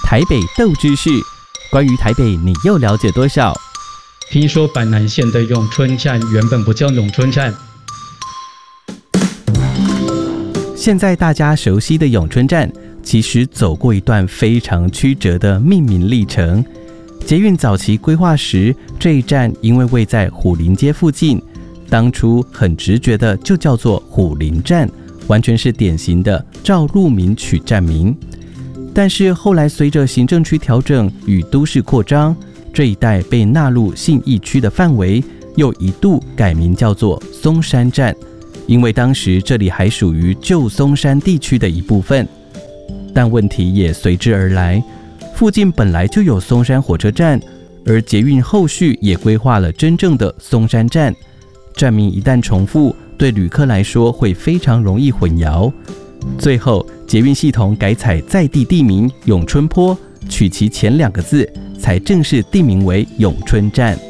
台北斗知识，关于台北你又了解多少？ 听说板南线的永春站原本不叫永春站。 现在大家熟悉的永春站，其实走过一段非常曲折的命名历程。捷运早期规划时，这一站因为位在虎林街附近，当初很直觉的就叫做虎林站，完全是典型的照路名取站名。但是后来随着行政区调整与都市扩张，这一带被纳入信义区的范围，又一度改名叫做松山站，因为当时这里还属于旧松山地区的一部分。但问题也随之而来，附近本来就有松山火车站，而捷运后续也规划了真正的松山站，站名一旦重复，对旅客来说会非常容易混淆。最后捷运系统改采在地地名永春坡，取其前2个字，才正式定名为永春站。